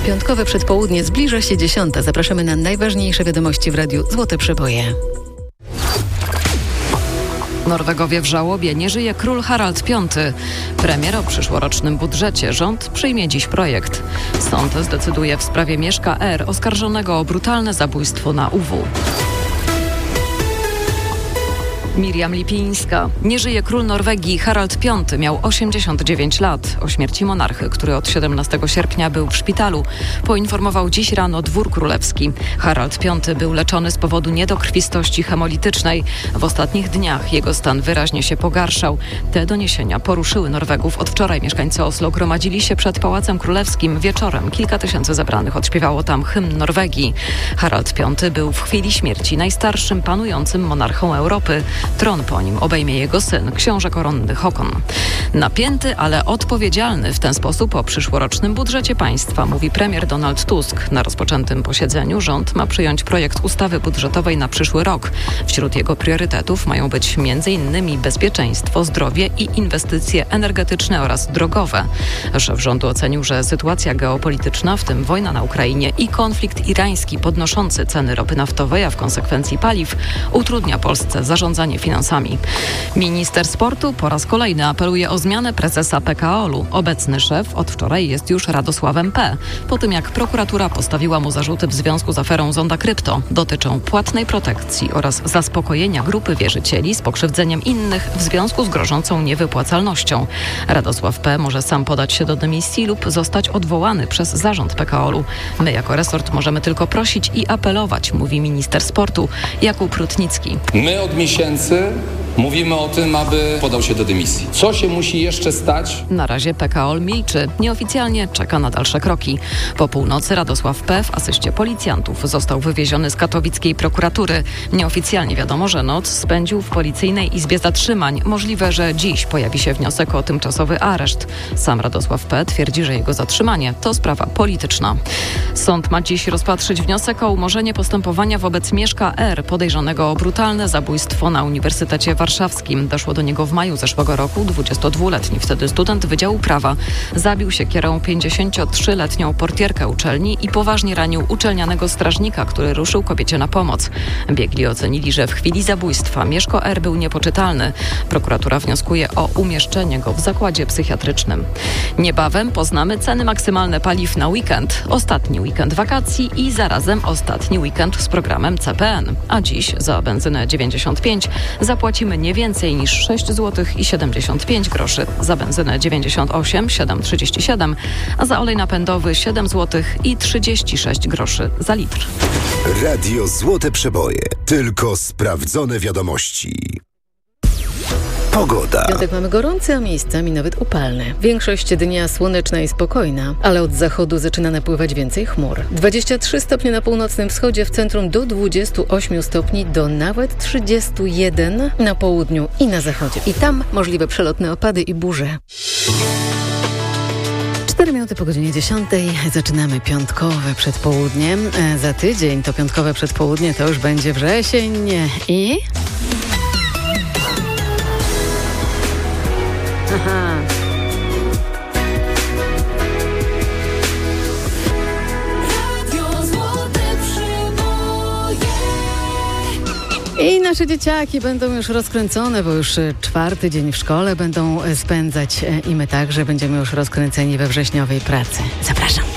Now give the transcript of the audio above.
Piątkowe przedpołudnie, zbliża się 10. Zapraszamy na najważniejsze wiadomości w Radiu Złote Przeboje. Norwegowie w żałobie, nie żyje król Harald V. Premier o przyszłorocznym budżecie. Rząd przyjmie dziś projekt. Sąd zdecyduje w sprawie Mieszka R., oskarżonego o brutalne zabójstwo na UW. Miriam Lipińska. Nie żyje król Norwegii Harald V. Miał 89 lat. O śmierci monarchy, który od 17 sierpnia był w szpitalu, poinformował dziś rano dwór królewski. Harald V był leczony z powodu niedokrwistości hemolitycznej. W ostatnich dniach jego stan wyraźnie się pogarszał. Te doniesienia poruszyły Norwegów. Od wczoraj mieszkańcy Oslo gromadzili się przed Pałacem Królewskim. Wieczorem kilka tysięcy zebranych odśpiewało tam hymn Norwegii. Harald V był w chwili śmierci najstarszym panującym monarchą Europy. Tron po nim obejmie jego syn, książę koronny Håkon. Napięty, ale odpowiedzialny w ten sposób o przyszłorocznym budżecie państwa, mówi premier Donald Tusk. Na rozpoczętym posiedzeniu rząd ma przyjąć projekt ustawy budżetowej na przyszły rok. Wśród jego priorytetów mają być m.in. bezpieczeństwo, zdrowie i inwestycje energetyczne oraz drogowe. Szef rządu ocenił, że sytuacja geopolityczna, w tym wojna na Ukrainie i konflikt irański podnoszący ceny ropy naftowej, a w konsekwencji paliw, utrudnia Polsce zarządzanie finansami. Minister sportu po raz kolejny apeluje o zmianę prezesa PKOL-u. Obecny szef od wczoraj jest już Radosławem P. Po tym jak prokuratura postawiła mu zarzuty w związku z aferą Zonda Krypto. Dotyczą płatnej protekcji oraz zaspokojenia grupy wierzycieli z pokrzywdzeniem innych w związku z grożącą niewypłacalnością. Radosław P. może sam podać się do dymisji lub zostać odwołany przez zarząd PKOL-u. My jako resort możemy tylko prosić i apelować, mówi minister sportu Jakub Rutnicki. My od miesięcy mówimy o tym, aby podał się do dymisji. Co się musi jeszcze stać? Na razie PKOL milczy. Nieoficjalnie czeka na dalsze kroki. Po północy Radosław P. w asyście policjantów został wywieziony z katowickiej prokuratury. Nieoficjalnie wiadomo, że noc spędził w policyjnej izbie zatrzymań. Możliwe, że dziś pojawi się wniosek o tymczasowy areszt. Sam Radosław P. twierdzi, że jego zatrzymanie to sprawa polityczna. Sąd ma dziś rozpatrzyć wniosek o umorzenie postępowania wobec Mieszka R., podejrzanego o brutalne zabójstwo na Uniwersytecie Warszawskim. Doszło do niego w maju zeszłego roku. 22-letni wtedy student Wydziału Prawa zabił siekierą 53-letnią portierkę uczelni i poważnie ranił uczelnianego strażnika, który ruszył kobiecie na pomoc. Biegli ocenili, że w chwili zabójstwa Mieszko R. był niepoczytalny. Prokuratura wnioskuje o umieszczenie go w zakładzie psychiatrycznym. Niebawem poznamy ceny maksymalne paliw na weekend. Ostatni weekend wakacji i zarazem ostatni weekend z programem CPN. A dziś za benzynę 95 zapłacimy nie więcej niż 6 zł i 75 groszy. Za benzynę 98 7,37, a za olej napędowy 7 zł i 36 groszy za litr. Radio Złote Przeboje. Tylko sprawdzone wiadomości. Pogoda. W piątek mamy gorący, a miejscami nawet upalny. Większość dnia słoneczna i spokojna, ale od zachodu zaczyna napływać więcej chmur. 23 stopnie na północnym wschodzie, w centrum do 28 stopni, do nawet 31 na południu i na zachodzie. I tam możliwe przelotne opady i burze. 4 minuty po godzinie 10. Zaczynamy piątkowe przedpołudnie. Za tydzień to piątkowe przedpołudnie to już będzie wrzesień i... Aha. I nasze dzieciaki będą już rozkręcone, bo już 4. dzień w szkole będą spędzać i my także będziemy już rozkręceni we wrześniowej pracy. Zapraszam.